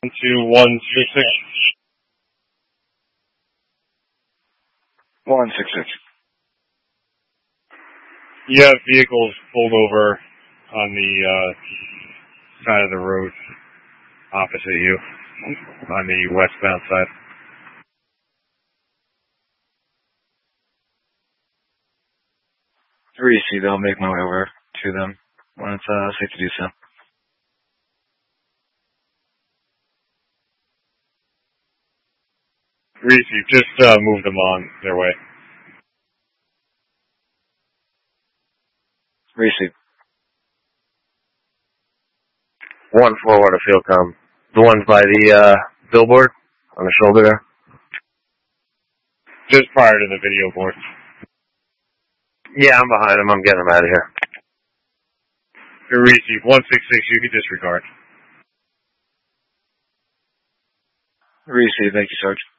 to 166. 166. You have vehicles pulled over on the side of the road opposite you, on the westbound side. Receive. I'll make my way over to them when it's safe to do so. Receive. Just move them on their way. Receive. 1-4 Waterfield come. The ones by the billboard on the shoulder there? Just prior to the video board. Yeah, I'm behind him. I'm getting him out of here. Receive. 166, you can disregard. Receive. Thank you, Sarge.